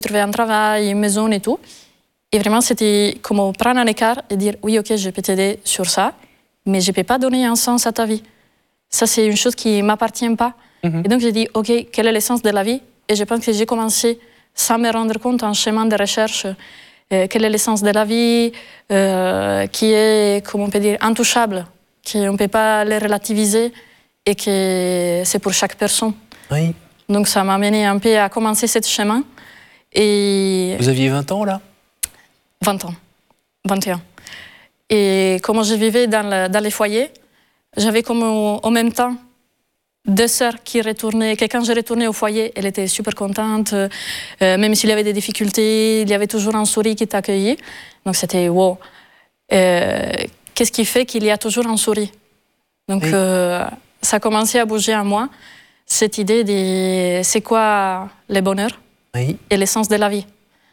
trouver un travail, une maison et tout. Et vraiment, c'était comme prendre un écart et dire, oui, ok, je peux t'aider sur ça, mais je ne peux pas donner un sens à ta vie. Ça, c'est une chose qui ne m'appartient pas. Et donc, j'ai dit, ok, quel est le sens de la vie? Et je pense que j'ai commencé, sans me rendre compte, un chemin de recherche. Quel est le sens de la vie, qui est, comment on peut dire, intouchable, qu'on ne peut pas le relativiser et que c'est pour chaque personne. Oui. Donc, ça m'a amené un peu à commencer ce chemin. Et vous aviez 20 ans, là? 20 ans, 21. Et comme je vivais dans les foyers, j'avais comme en même temps 2 sœurs qui retournaient, que quand je retournais au foyer, elle était super contente, même s'il y avait des difficultés, il y avait toujours un sourire qui t'accueillait. Donc c'était wow. Qu'est-ce qui fait qu'il y a toujours un sourire? Donc oui. Ça a commencé à bouger en moi, cette idée de c'est quoi le bonheur oui. et l'essence de la vie.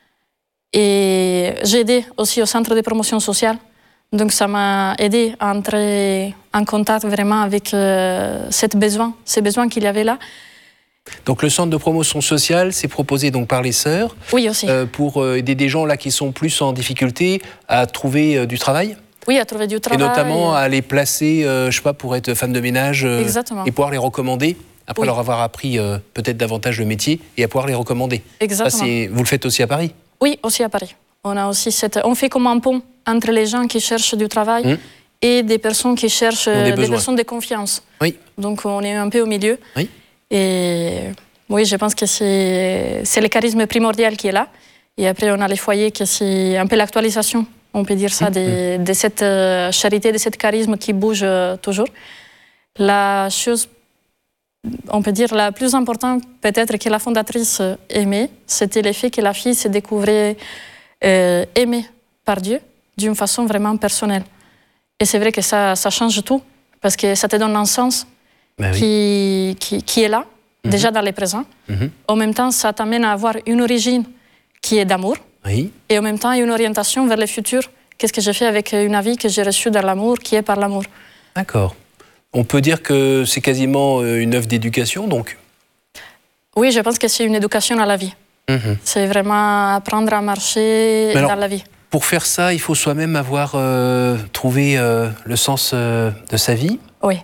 Et j'ai aidé aussi au centre de promotion sociale. Donc ça m'a aidé à entrer en contact vraiment avec ces besoins qu'il y avait là. Donc le centre de promotion sociale, c'est proposé donc par les sœurs. Oui, aussi. Pour aider des gens là qui sont plus en difficulté à trouver du travail. Oui, à trouver du travail. Et notamment à les placer, je sais pas, pour être femme de ménage. Exactement. Et pouvoir les recommander, après leur avoir appris peut-être davantage le métier, et à pouvoir les recommander. Exactement. Ça, vous le faites aussi à Paris? Oui, aussi à Paris. On fait comme un pont entre les gens qui cherchent du travail et des personnes qui cherchent des personnes de confiance. Oui. Donc on est un peu au milieu. Oui. Et oui, je pense que c'est le charisme primordial qui est là. Et après, on a les foyers, que c'est un peu l'actualisation, on peut dire ça, de cette charité, de ce charisme qui bouge toujours. La chose, on peut dire, la plus importante, peut-être que la fondatrice aimait, c'était le fait que la fille se découvrait aimée par Dieu d'une façon vraiment personnelle. Et c'est vrai que ça change tout, parce que ça te donne un sens qui est là, déjà dans le présent. En même temps, ça t'amène à avoir une origine qui est d'amour, et en même temps, une orientation vers le futur. Qu'est-ce que j'ai fait avec une vie que j'ai reçue dans l'amour, qui est par l'amour. D'accord. On peut dire que c'est quasiment une œuvre d'éducation, donc? Oui, je pense que c'est une éducation à la vie. C'est vraiment apprendre à marcher dans la vie. Pour faire ça, il faut soi-même avoir trouvé le sens de sa vie? Oui.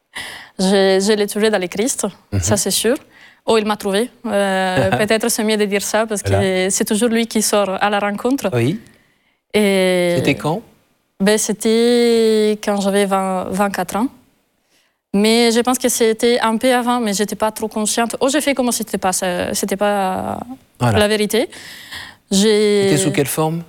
Je l'ai trouvé dans le Christ, ça c'est sûr. Oh, il m'a trouvé. Peut-être c'est mieux de dire ça, parce que c'est toujours lui qui sort à la rencontre. Oui. C'était quand? C'était quand j'avais 24 ans. Mais je pense que c'était un peu avant, mais je n'étais pas trop consciente. Oh, j'ai fait comme si c'était pas la vérité. C'était sous quelle forme?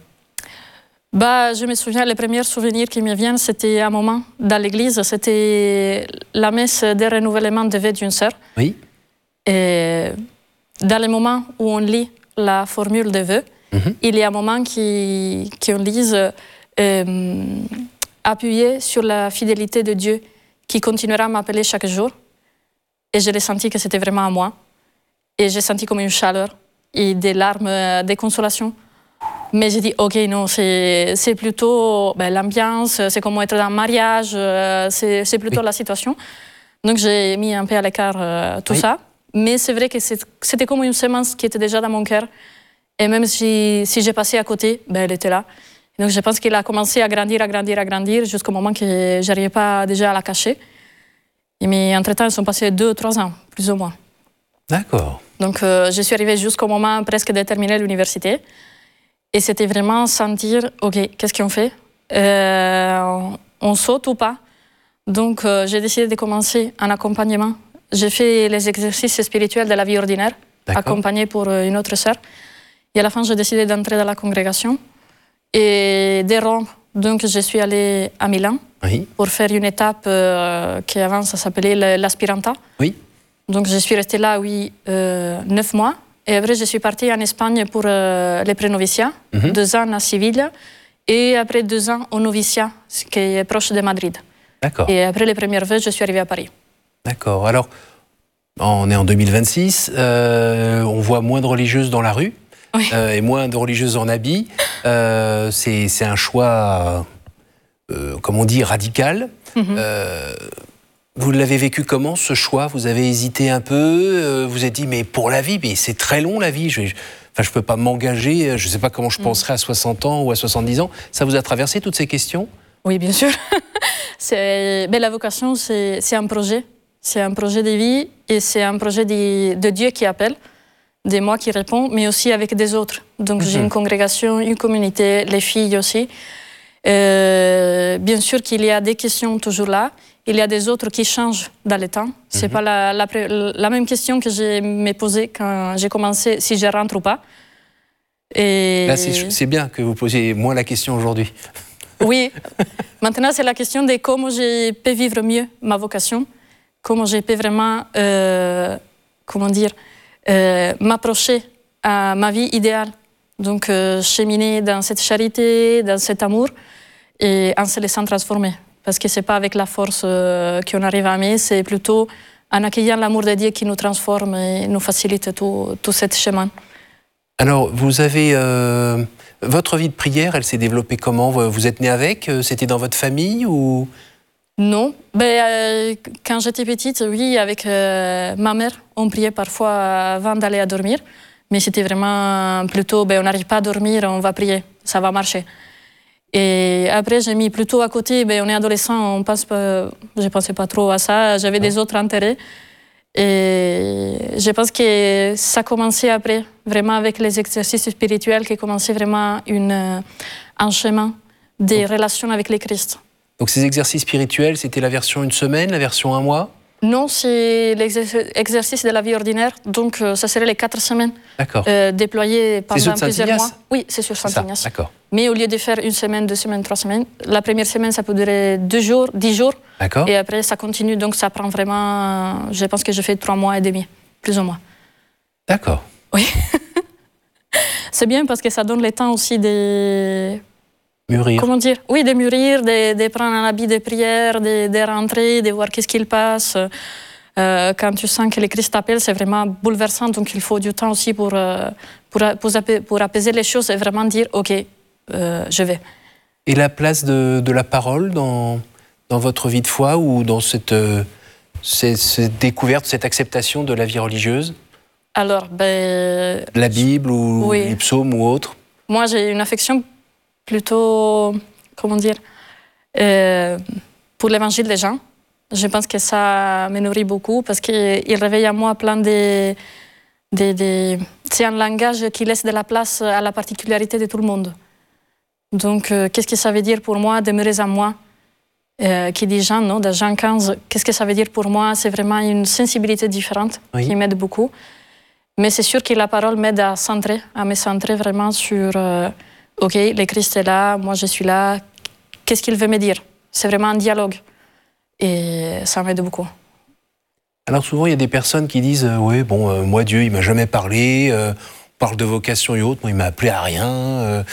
Je me souviens, les premiers souvenirs qui me viennent, c'était un moment dans l'église, c'était la messe de renouvellement de vœux d'une sœur. Oui. Et dans le moment où on lit la formule de vœux, il y a un moment qu'on lise appuyer sur la fidélité de Dieu qui continuera à m'appeler chaque jour. Et je l'ai senti que c'était vraiment à moi. Et j'ai senti comme une chaleur et des larmes de consolation. Mais j'ai dit, ok, non, c'est plutôt l'ambiance, c'est comme être dans un mariage, c'est plutôt la situation. Donc j'ai mis un peu à l'écart tout ça. Mais c'est vrai que c'était comme une semence qui était déjà dans mon cœur. Et même si j'ai passé à côté, elle était là. Donc je pense qu'il a commencé à grandir jusqu'au moment que je n'arrivais pas déjà à la cacher. Mais entre-temps, ils sont passés 2 ou 3 ans, plus ou moins. D'accord. Donc je suis arrivée jusqu'au moment presque de terminer l'université. Et c'était vraiment sentir, ok, qu'est-ce qu'on fait? On saute ou pas? Donc j'ai décidé de commencer un accompagnement. J'ai fait les exercices spirituels de la vie ordinaire, accompagnée pour une autre sœur. Et à la fin, j'ai décidé d'entrer dans la congrégation et de Rome. Donc je suis allée à Milan pour faire une étape qui avant ça s'appelait l'aspiranta. Oui. Donc je suis restée là 9 mois. Et après, je suis partie en Espagne pour les pré-noviciats, 2 ans à Séville, et après 2 ans au noviciat, ce qui est proche de Madrid. D'accord. Et après les premières vœux, je suis arrivée à Paris. D'accord. Alors, on est en 2026, on voit moins de religieuses dans la rue, et moins de religieuses en habit. C'est un choix, comme on dit, radical. Vous l'avez vécu comment, ce choix? Vous avez hésité un peu, vous êtes dit, mais pour la vie, mais c'est très long la vie, je ne peux pas m'engager, je ne sais pas comment je penserai à 60 ans ou à 70 ans. Ça vous a traversé toutes ces questions? Oui, bien sûr. La vocation, c'est un projet. C'est un projet de vie et c'est un projet de Dieu qui appelle, de moi qui répond, mais aussi avec des autres. Donc j'ai une congrégation, une communauté, les filles aussi. Bien sûr qu'il y a des questions toujours là. Il y a des autres qui changent dans le temps. C'est pas la même question que je me posais quand j'ai commencé, si je rentre ou pas. Et là, c'est bien que vous posiez moins la question aujourd'hui. Oui. Maintenant, c'est la question de comment je peux vivre mieux ma vocation, comment je peux vraiment, m'approcher à ma vie idéale. Donc, cheminer dans cette charité, dans cet amour, et en se laissant transformer. Parce que ce n'est pas avec la force qu'on arrive à aimer, c'est plutôt en accueillant l'amour de Dieu qui nous transforme et nous facilite tout ce chemin. Alors, vous avez... votre vie de prière, elle s'est développée comment? Vous êtes né avec? C'était dans votre famille ou... Non. Quand j'étais petite, oui, avec ma mère, on priait parfois avant d'aller à dormir. Mais c'était vraiment plutôt, on n'arrive pas à dormir, on va prier, ça va marcher. Et après, j'ai mis plutôt à côté, on est adolescent, je ne pensais pas trop à ça, j'avais des autres intérêts. Et je pense que ça commençait après, vraiment avec les exercices spirituels, qui commençaient vraiment un chemin des relations avec le Christ. Donc ces exercices spirituels, c'était la version 1 semaine, la version 1 mois? Non, c'est l'exercice de la vie ordinaire, donc ça serait les 4 semaines. D'accord. Déployés pendant plusieurs mois. Oui, c'est sur Saint-Ignace. D'accord. Mais au lieu de faire 1 semaine, 2 semaines, 3 semaines, la première semaine, ça peut durer 2 jours, 10 jours. D'accord. Et après, ça continue, donc ça prend vraiment, je pense que je fais 3 mois et demi, plus ou moins. D'accord. Oui. C'est bien parce que ça donne le temps aussi de... Mûrir. Comment dire? Oui, de mûrir, de prendre un habit de prière, de rentrer, de voir qu'est-ce qu'il passe. Quand tu sens que le Christ t'appelle, c'est vraiment bouleversant. Donc, il faut du temps aussi pour apaiser les choses et vraiment dire, OK, je vais. Et la place de la parole dans votre vie de foi ou dans cette découverte, cette acceptation de la vie religieuse? Alors, la Bible ou les psaumes ou autre? Moi, j'ai une affection plutôt, comment dire, pour l'évangile des gens. Je pense que ça me nourrit beaucoup parce qu'il réveille en moi plein de... C'est un langage qui laisse de la place à la particularité de tout le monde. Donc, qu'est-ce que ça veut dire pour moi, demeurer en moi, qui dit Jean, non, de Jean 15, qu'est-ce que ça veut dire pour moi? C'est vraiment une sensibilité différente qui m'aide beaucoup. Mais c'est sûr que la parole m'aide à me centrer vraiment sur... OK, le Christ est là, moi je suis là. Qu'est-ce qu'il veut me dire? C'est vraiment un dialogue. Et ça m'aide beaucoup. Alors souvent, il y a des personnes qui disent moi, Dieu, il m'a jamais parlé. On parle de vocation et autres. Moi, il m'a appelé à rien.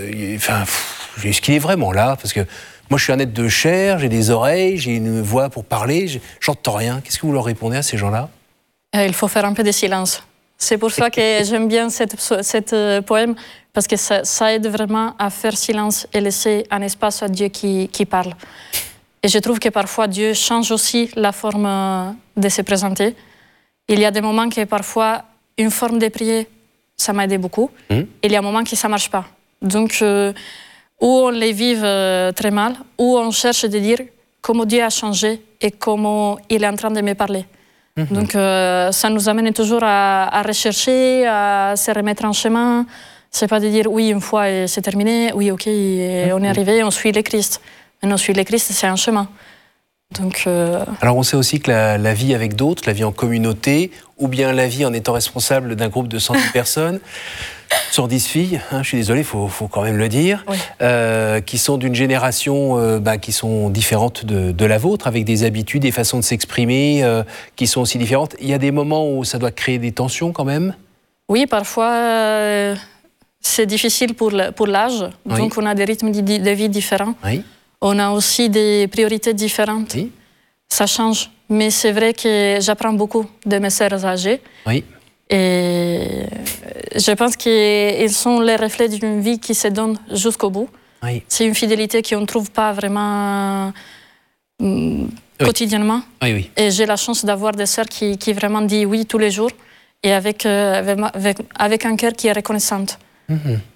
Est-ce qu'il est vraiment là? Parce que moi, je suis un être de chair, j'ai des oreilles, j'ai une voix pour parler. J'entends rien. Qu'est-ce que vous leur répondez à ces gens-là? Il faut faire un peu de silence. C'est pour ça que j'aime bien cette poème, parce que ça aide vraiment à faire silence et laisser un espace à Dieu qui parle. Et je trouve que parfois Dieu change aussi la forme de se présenter. Il y a des moments que parfois, une forme de prière, ça m'a aidé beaucoup. Il y a un moment que ça ne marche pas. Donc, où on les vive très mal, où on cherche de dire comment Dieu a changé et comment il est en train de me parler. Donc, ça nous amène toujours à rechercher, à se remettre en chemin. C'est pas de dire oui, une fois et c'est terminé, oui, OK, et on est arrivé, on suit le Christ. Mais non, suivre le Christ, c'est un chemin. Donc, Alors, on sait aussi que la vie avec d'autres, la vie en communauté, ou bien la vie en étant responsable d'un groupe de 110 personnes, 110 filles, je suis désolé, il faut quand même le dire, qui sont d'une génération qui sont différentes de la vôtre, avec des habitudes, des façons de s'exprimer qui sont aussi différentes. Il y a des moments où ça doit créer des tensions quand même? Oui, parfois, c'est difficile pour l'âge. Donc, on a des rythmes de vie différents. Oui. On a aussi des priorités différentes. Oui. Ça change. Mais c'est vrai que j'apprends beaucoup de mes sœurs âgées. Oui. Et je pense qu'ils sont les reflets d'une vie qui se donne jusqu'au bout. Oui. C'est une fidélité qu'on ne trouve pas vraiment quotidiennement. Oui, oui. Et j'ai la chance d'avoir des sœurs qui vraiment disent oui tous les jours et avec un cœur qui est reconnaissante.